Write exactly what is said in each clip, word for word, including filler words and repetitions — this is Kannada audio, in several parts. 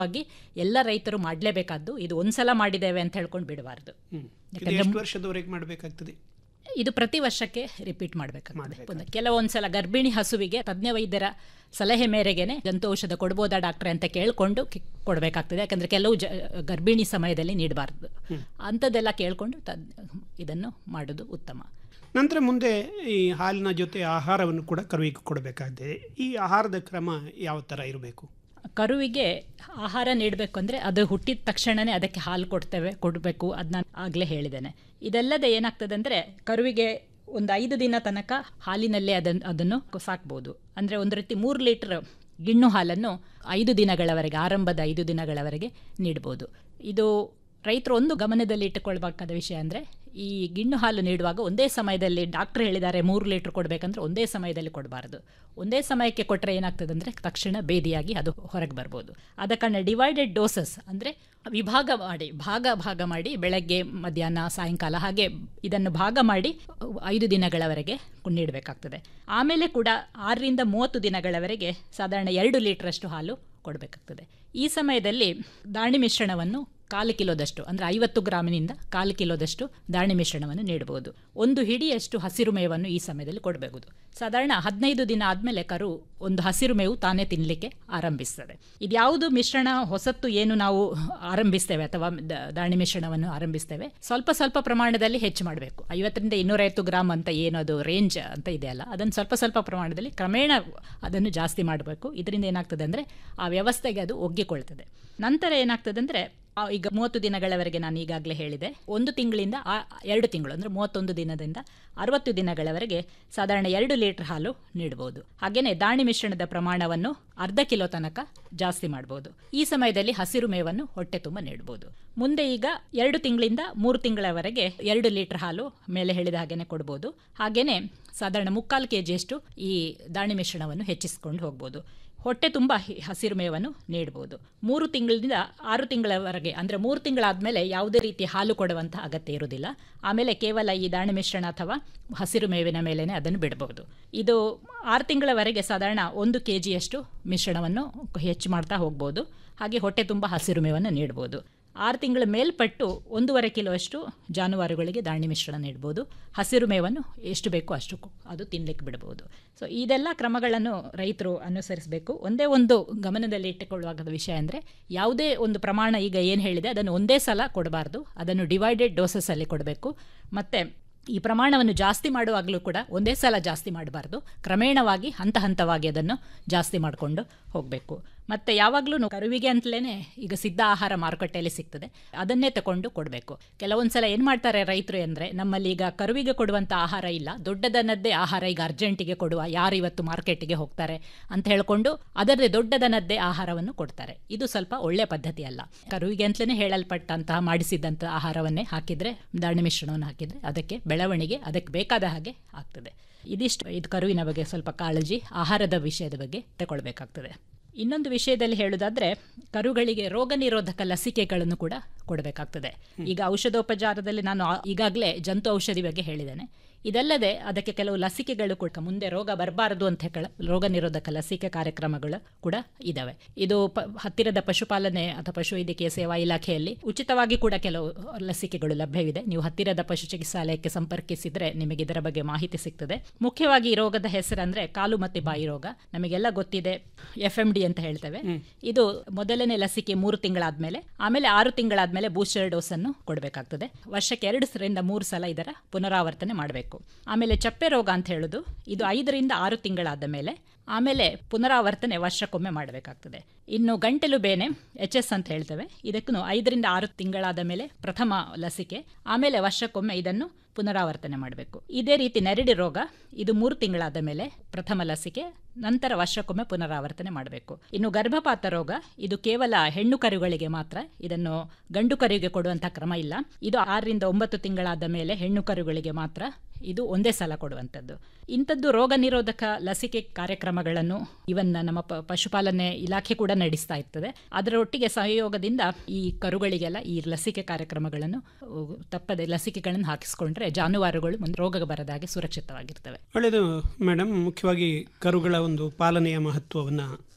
ಆಗಿ ಎಲ್ಲ ರೈತರು ಮಾಡಲೇಬೇಕಾದ್ದು. ಇದು ಒಂದ್ಸಲ ಮಾಡಿದ್ದೇವೆ ಅಂತ ಹೇಳ್ಕೊಂಡು ಬಿಡಬಾರ್ದು. ಎಷ್ಟು ವರ್ಷದವರೆಗೆ ಮಾಡಬೇಕಾಗ್ತದೆ? ಇದು ಪ್ರತಿ ವರ್ಷಕ್ಕೆ ರಿಪೀಟ್ ಮಾಡಬೇಕಾಗ್ತದೆ. ಕೆಲವೊಂದ್ಸಲ ಗರ್ಭಿಣಿ ಹಸುವಿಗೆ ತಜ್ಞ ವೈದ್ಯರ ಸಲಹೆ ಮೇರೆಗೆನೆ ಜಂತು ಔಷಧ ಕೊಡ್ಬೋದಾ ಡಾಕ್ಟ್ರೆ ಅಂತ ಕೇಳಿಕೊಂಡು ಕೊಡಬೇಕಾಗ್ತದೆ. ಯಾಕಂದರೆ ಕೆಲವು ಜ ಗರ್ಭಿಣಿ ಸಮಯದಲ್ಲಿ ನೀಡಬಾರ್ದು. ಅಂಥದ್ದೆಲ್ಲ ಕೇಳಿಕೊಂಡು ತದ್ ಇದನ್ನು ಮಾಡೋದು ಉತ್ತಮ. ನಂತರ ಮುಂದೆ ಈ ಹಾಲಿನ ಜೊತೆ ಆಹಾರವನ್ನು ಕೂಡ ಕರುವಿಗೆ ಕೊಡಬೇಕಾಗ್ತದೆ. ಈ ಆಹಾರದ ಕ್ರಮ ಯಾವ ಥರ ಇರಬೇಕು? ಕರುವಿಗೆ ಆಹಾರ ನೀಡಬೇಕು ಅಂದರೆ ಅದು ಹುಟ್ಟಿದ ತಕ್ಷಣವೇ ಅದಕ್ಕೆ ಹಾಲು ಕೊಡ್ತೇವೆ ಕೊಡಬೇಕು. ಅದನ್ನ ಆಗಲೇ ಹೇಳಿದ್ದೇನೆ. ಇದಲ್ಲದೆ ಏನಾಗ್ತದೆ ಅಂದರೆ ಕರುವಿಗೆ ಒಂದು ಐದು ದಿನ ತನಕ ಹಾಲಿನಲ್ಲೇ ಅದನ್ನು ಅದನ್ನು ಸಾಕ್ಬೋದು. ಅಂದರೆ ಒಂದು ರೀತಿ ಮೂರು ಲೀಟ್ರ್ ಗಿಣ್ಣು ಹಾಲನ್ನು ಐದು ದಿನಗಳವರೆಗೆ, ಆರಂಭದ ಐದು ದಿನಗಳವರೆಗೆ ನೀಡ್ಬೋದು. ಇದು ರೈತರು ಒಂದು ಗಮನದಲ್ಲಿ ಇಟ್ಟುಕೊಳ್ಬೇಕಾದ ವಿಷಯ ಅಂದರೆ ಈ ಗಿಣ್ಣು ಹಾಲು ನೀಡುವಾಗ ಒಂದೇ ಸಮಯದಲ್ಲಿ ಡಾಕ್ಟ್ರ್ ಹೇಳಿದ್ದಾರೆ ಮೂರು ಲೀಟ್ರ್ ಕೊಡಬೇಕಂದ್ರೆ ಒಂದೇ ಸಮಯದಲ್ಲಿ ಕೊಡಬಾರ್ದು. ಒಂದೇ ಸಮಯಕ್ಕೆ ಕೊಟ್ಟರೆ ಏನಾಗ್ತದೆ ಅಂದರೆ ತಕ್ಷಣ ಬೇದಿಯಾಗಿ ಅದು ಹೊರಗೆ ಬರ್ಬೋದು. ಆದ ಕಾರಣ ಡಿವೈಡೆಡ್ ಡೋಸಸ್ ಅಂದರೆ ವಿಭಾಗ ಮಾಡಿ ಭಾಗ ಭಾಗ ಮಾಡಿ ಬೆಳಗ್ಗೆ ಮಧ್ಯಾಹ್ನ ಸಾಯಂಕಾಲ ಹಾಗೆ ಇದನ್ನು ಭಾಗ ಮಾಡಿ ಐದು ದಿನಗಳವರೆಗೆ ನೀಡಬೇಕಾಗ್ತದೆ. ಆಮೇಲೆ ಕೂಡ ಆರರಿಂದ ಮೂವತ್ತು ದಿನಗಳವರೆಗೆ ಸಾಧಾರಣ ಎರಡು ಲೀಟ್ರಷ್ಟು ಹಾಲು ಕೊಡಬೇಕಾಗ್ತದೆ. ಈ ಸಮಯದಲ್ಲಿ ದಾಣಿ ಮಿಶ್ರಣವನ್ನು ಕಾಲು ಕಿಲೋದಷ್ಟು ಅಂದರೆ ಐವತ್ತು ಗ್ರಾಮಿನಿಂದ ಕಾಲು ಕಿಲೋದಷ್ಟು ದಾಣಿ ಮಿಶ್ರಣವನ್ನು ನೀಡಬಹುದು. ಒಂದು ಹಿಡಿಯಷ್ಟು ಹಸಿರು ಮೇವನ್ನು ಈ ಸಮಯದಲ್ಲಿ ಕೊಡಬಹುದು. ಸಾಧಾರಣ ಹದಿನೈದು ದಿನ ಆದಮೇಲೆ ಕರು ಒಂದು ಹಸಿರು ಮೇವು ತಾನೇ ತಿನ್ನಲಿಕ್ಕೆ ಆರಂಭಿಸ್ತದೆ. ಇದ್ಯಾವುದು ಮಿಶ್ರಣ ಹೊಸತ್ತು ಏನು ನಾವು ಆರಂಭಿಸ್ತೇವೆ ಅಥವಾ ದಾಣಿ ಮಿಶ್ರಣವನ್ನು ಆರಂಭಿಸ್ತೇವೆ ಸ್ವಲ್ಪ ಸ್ವಲ್ಪ ಪ್ರಮಾಣದಲ್ಲಿ ಹೆಚ್ಚು ಮಾಡಬೇಕು. ಐವತ್ತರಿಂದ ಇನ್ನೂರೈವತ್ತು ಗ್ರಾಮ್ ಅಂತ ಏನು ಅದು ರೇಂಜ್ ಅಂತ ಇದೆಯಲ್ಲ ಅದನ್ನು ಸ್ವಲ್ಪ ಸ್ವಲ್ಪ ಪ್ರಮಾಣದಲ್ಲಿ ಕ್ರಮೇಣ ಅದನ್ನು ಜಾಸ್ತಿ ಮಾಡಬೇಕು. ಇದರಿಂದ ಏನಾಗ್ತದೆ ಅಂದರೆ ಆ ವ್ಯವಸ್ಥೆಗೆ ಅದು ಒಗ್ಗಿಕೊಳ್ತದೆ. ನಂತರ ಏನಾಗ್ತದೆ ಅಂದರೆ ಈಗ ಮೂವತ್ತು ದಿನಗಳವರೆಗೆ ನಾನು ಈಗಾಗಲೇ ಹೇಳಿದೆ. ಒಂದು ತಿಂಗಳಿಂದ ಎರಡು ತಿಂಗಳು ಅಂದರೆ ಮೂವತ್ತೊಂದು ದಿನದಿಂದ ಅರವತ್ತು ದಿನಗಳವರೆಗೆ ಸಾಧಾರಣ ಎರಡು ಲೀಟರ್ ಹಾಲು ನೀಡಬಹುದು. ಹಾಗೆಯೇ ದಾಣಿ ಮಿಶ್ರಣದ ಪ್ರಮಾಣವನ್ನು ಅರ್ಧ ಕಿಲೋ ತನಕ ಜಾಸ್ತಿ ಮಾಡಬಹುದು. ಈ ಸಮಯದಲ್ಲಿ ಹಸಿರು ಮೇವನ್ನು ಹೊಟ್ಟೆ ತುಂಬ ನೀಡಬಹುದು. ಮುಂದೆ ಈಗ ಎರಡು ತಿಂಗಳಿಂದ ಮೂರು ತಿಂಗಳವರೆಗೆ ಎರಡು ಲೀಟರ್ ಹಾಲು ಮೇಲೆ ಹೇಳಿದ ಹಾಗೇನೆ ಕೊಡ್ಬೋದು. ಹಾಗೆಯೇ ಸಾಧಾರಣ ಮುಕ್ಕಾಲು ಕೆ ಜಿಯಷ್ಟು ಈ ದಾಣಿ ಮಿಶ್ರಣವನ್ನು ಹೆಚ್ಚಿಸಿಕೊಂಡು ಹೋಗ್ಬೋದು. ಹೊಟ್ಟೆ ತುಂಬ ಹಸಿರು ಮೇವನ್ನು ನೀಡಬಹುದು. ಮೂರು ತಿಂಗಳಿಂದ ಆರು ತಿಂಗಳವರೆಗೆ ಅಂದರೆ ಮೂರು ತಿಂಗಳಾದಮೇಲೆ ಯಾವುದೇ ರೀತಿ ಹಾಲು ಕೊಡುವಂಥ ಅಗತ್ಯ ಇರುವುದಿಲ್ಲ. ಆಮೇಲೆ ಕೇವಲ ಈ ದಾಣಿ ಮಿಶ್ರಣ ಅಥವಾ ಹಸಿರು ಮೇವಿನ ಮೇಲೇ ಅದನ್ನು ಬಿಡಬಹುದು. ಇದು ಆರು ತಿಂಗಳವರೆಗೆ ಸಾಧಾರಣ ಒಂದು ಕೆ ಜಿಯಷ್ಟು ಮಿಶ್ರಣವನ್ನು ಹೆಚ್ಚು ಮಾಡ್ತಾ ಹೋಗ್ಬೋದು. ಹಾಗೆ ಹೊಟ್ಟೆ ತುಂಬ ಹಸಿರು ಮೇವನ್ನು ನೀಡ್ಬೋದು. ಆರು ತಿಂಗಳ ಮೇಲ್ಪಟ್ಟು ಒಂದೂವರೆ ಕಿಲೋ ಅಷ್ಟು ಜಾನುವಾರುಗಳಿಗೆ ದಾಣಿ ಮಿಶ್ರಣ ನೀಡ್ಬೋದು. ಹಸಿರು ಮೇವನ್ನು ಎಷ್ಟು ಬೇಕೋ ಅಷ್ಟು ಅದು ತಿನ್ನಲಿಕ್ಕೆ ಬಿಡಬಹುದು. ಸೊ ಇದೆಲ್ಲ ಕ್ರಮಗಳನ್ನು ರೈತರು ಅನುಸರಿಸಬೇಕು. ಒಂದೇ ಒಂದು ಗಮನದಲ್ಲಿ ಇಟ್ಟುಕೊಳ್ಳುವಾಗ ವಿಷಯ ಅಂದರೆ ಯಾವುದೇ ಒಂದು ಪ್ರಮಾಣ ಈಗ ಏನು ಹೇಳಿದೆ ಅದನ್ನು ಒಂದೇ ಸಲ ಕೊಡಬಾರ್ದು. ಅದನ್ನು ಡಿವೈಡೆಡ್ ಡೋಸಸ್ಸಲ್ಲಿ ಕೊಡಬೇಕು. ಮತ್ತು ಈ ಪ್ರಮಾಣವನ್ನು ಜಾಸ್ತಿ ಮಾಡುವಾಗಲೂ ಕೂಡ ಒಂದೇ ಸಲ ಜಾಸ್ತಿ ಮಾಡಬಾರ್ದು. ಕ್ರಮೇಣವಾಗಿ ಹಂತ ಹಂತವಾಗಿ ಅದನ್ನು ಜಾಸ್ತಿ ಮಾಡಿಕೊಂಡು ಹೋಗಬೇಕು. ಮತ್ತು ಯಾವಾಗಲೂ ಕರುವಿಗೆ ಅಂತಲೇ ಈಗ ಸಿದ್ಧ ಆಹಾರ ಮಾರುಕಟ್ಟೆಯಲ್ಲಿ ಸಿಗ್ತದೆ, ಅದನ್ನೇ ತಗೊಂಡು ಕೊಡಬೇಕು. ಕೆಲವೊಂದು ಸಲ ಏನು ಮಾಡ್ತಾರೆ ರೈತರು ಅಂದರೆ ನಮ್ಮಲ್ಲಿ ಈಗ ಕರುವಿಗೆ ಕೊಡುವಂಥ ಆಹಾರ ಇಲ್ಲ, ದೊಡ್ಡದನ್ನದ್ದೇ ಆಹಾರ ಈಗ ಅರ್ಜೆಂಟಿಗೆ ಕೊಡುವ, ಯಾರು ಇವತ್ತು ಮಾರ್ಕೆಟಿಗೆ ಹೋಗ್ತಾರೆ ಅಂತ ಹೇಳಿಕೊಂಡು ಅದರದೇ ದೊಡ್ಡದನ್ನದ್ದೇ ಆಹಾರವನ್ನು ಕೊಡ್ತಾರೆ. ಇದು ಸ್ವಲ್ಪ ಒಳ್ಳೆಯ ಪದ್ಧತಿ ಅಲ್ಲ. ಕರುವಿಗೆ ಅಂತಲೇ ಹೇಳಲ್ಪಟ್ಟಂತಹ ಮಾಡಿಸಿದಂಥ ಆಹಾರವನ್ನೇ ಹಾಕಿದರೆ, ದಾಣಿ ಮಿಶ್ರಣವನ್ನು ಹಾಕಿದರೆ ಅದಕ್ಕೆ ಬೆಳವಣಿಗೆ ಅದಕ್ಕೆ ಬೇಕಾದ ಹಾಗೆ ಆಗ್ತದೆ. ಇದಿಷ್ಟು ಇದು ಕರುವಿನ ಬಗ್ಗೆ ಸ್ವಲ್ಪ ಕಾಳಜಿ, ಆಹಾರದ ವಿಷಯದ ಬಗ್ಗೆ ತಗೊಳ್ಬೇಕಾಗ್ತದೆ. ಇನ್ನೊಂದು ವಿಷಯದಲ್ಲಿ ಹೇಳುವುದಾದರೆ ಕರುಗಳಿಗೆ ರೋಗ ನಿರೋಧಕ ಲಸಿಕೆಗಳನ್ನು ಕೂಡ ಕೊಡಬೇಕಾಗ್ತದೆ. ಈಗ ಔಷಧೋಪಚಾರದಲ್ಲಿ ನಾನು ಈಗಾಗಲೇ ಜಂತು ಔಷಧಿ ಬಗ್ಗೆ ಹೇಳಿದ್ದೇನೆ. ಇದಲ್ಲದೆ ಅದಕ್ಕೆ ಕೆಲವು ಲಸಿಕೆಗಳು ಕೂಡ ಮುಂದೆ ರೋಗ ಬರಬಾರದು ಅಂತ ಹೇಳ ರೋಗ ನಿರೋಧಕ ಲಸಿಕೆ ಕಾರ್ಯಕ್ರಮಗಳು ಕೂಡ ಇದ್ದಾವೆ. ಇದು ಪ ಹತ್ತಿರದ ಪಶುಪಾಲನೆ ಅಥವಾ ಪಶುವೈದ್ಯಕೀಯ ಸೇವಾ ಇಲಾಖೆಯಲ್ಲಿ ಉಚಿತವಾಗಿ ಕೂಡ ಕೆಲವು ಲಸಿಕೆಗಳು ಲಭ್ಯವಿದೆ. ನೀವು ಹತ್ತಿರದ ಪಶು ಚಿಕಿತ್ಸಾಲಯಕ್ಕೆ ಸಂಪರ್ಕಿಸಿದರೆ ನಿಮಗೆ ಇದರ ಬಗ್ಗೆ ಮಾಹಿತಿ ಸಿಗ್ತದೆ. ಮುಖ್ಯವಾಗಿ ಈ ರೋಗದ ಹೆಸರಂದ್ರೆ ಕಾಲು ಮತ್ತು ಬಾಯಿ ರೋಗ. ನಮಗೆಲ್ಲ ಗೊತ್ತಿದೆ, ಎಫ್ ಎಂ ಡಿ ಅಂತ ಹೇಳ್ತೇವೆ. ಇದು ಮೊದಲನೇ ಲಸಿಕೆ ಮೂರು ತಿಂಗಳಾದ್ಮೇಲೆ, ಆಮೇಲೆ ಆರು ತಿಂಗಳಾದ್ಮೇಲೆ ಬೂಸ್ಟರ್ ಡೋಸ್ ಅನ್ನು ಕೊಡಬೇಕಾಗ್ತದೆ. ವರ್ಷಕ್ಕೆ ಎರಡರಿಂದ ಮೂರು ಸಲ ಇದರ ಪುನರಾವರ್ತನೆ ಮಾಡಬೇಕು. ಆಮೇಲೆ ಚಪ್ಪೆ ರೋಗ ಅಂತ ಹೇಳೋದು ಇದು ಐದರಿಂದ ಆರು ತಿಂಗಳಾದ ಮೇಲೆ, ಆಮೇಲೆ ಪುನರಾವರ್ತನೆ ವರ್ಷಕ್ಕೊಮ್ಮೆ ಮಾಡಬೇಕಾಗ್ತದೆ. ಇನ್ನು ಗಂಟಲು ಬೇನೆ ಎಚ್ ಎಸ್ ಅಂತ ಹೇಳ್ತೇವೆ, ಇದಕ್ಕೂ ಐದರಿಂದ ಆರು ತಿಂಗಳಾದ ಮೇಲೆ ಪ್ರಥಮ ಲಸಿಕೆ, ಆಮೇಲೆ ವರ್ಷಕ್ಕೊಮ್ಮೆ ಇದನ್ನು ಪುನರಾವರ್ತನೆ ಮಾಡಬೇಕು. ಇದೇ ರೀತಿ ನೆರಡಿ ರೋಗ ಇದು ಮೂರು ತಿಂಗಳಾದ ಮೇಲೆ ಪ್ರಥಮ ಲಸಿಕೆ, ನಂತರ ವರ್ಷಕ್ಕೊಮ್ಮೆ ಪುನರಾವರ್ತನೆ ಮಾಡಬೇಕು. ಇನ್ನು ಗರ್ಭಪಾತ ರೋಗ ಇದು ಕೇವಲ ಹೆಣ್ಣು ಕರುಗಳಿಗೆ ಮಾತ್ರ, ಇದನ್ನು ಗಂಡು ಕರುವಿಗೆ ಕೊಡುವಂಥ ಕ್ರಮ ಇಲ್ಲ. ಇದು ಆರರಿಂದ ಒಂಬತ್ತು ತಿಂಗಳಾದ ಮೇಲೆ ಹೆಣ್ಣು ಕರುಗಳಿಗೆ ಮಾತ್ರ, ಇದು ಒಂದೇ ಸಲ ಕೊಡುವಂಥದ್ದು. ಇಂಥದ್ದು ರೋಗ ನಿರೋಧಕ ಲಸಿಕೆ ಕಾರ್ಯಕ್ರಮಗಳನ್ನು ಇವನ್ ನಮ್ಮ ಪ ಪಶುಪಾಲನೆ ಇಲಾಖೆ ಕೂಡ ನಡೆಸ್ತಾ ಇರ್ತದೆ. ಅದರೊಟ್ಟಿಗೆ ಸಹಯೋಗದಿಂದ ಈ ಕರುಗಳಿಗೆಲ್ಲ ಈ ಲಸಿಕೆ ಕಾರ್ಯಕ್ರಮಗಳನ್ನು ತಪ್ಪದೆ ಲಸಿಕೆಗಳನ್ನು ಹಾಕಿಸ್ಕೊಂಡ್ರೆ ಜಾನುವಾರುಗಳು ಮುಂದೆ ರೋಗ ಬರದ ಹಾಗೆ ಸುರಕ್ಷಿತವಾಗಿರ್ತವೆ. ಒಳ್ಳೆಯದು ಮೇಡಮ್. ಮುಖ್ಯವಾಗಿ ಕರುಗಳ ಒಂದು ಪಾಲನೆಯ ಮಹತ್ವವನ್ನು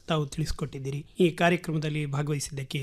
ತಾವು ತಿಳಿಸ್ಕೊಟ್ಟಿದ್ದೀರಿ. ಈ ಕಾರ್ಯಕ್ರಮದಲ್ಲಿ ಭಾಗವಹಿಸಿದ್ದಕ್ಕೆ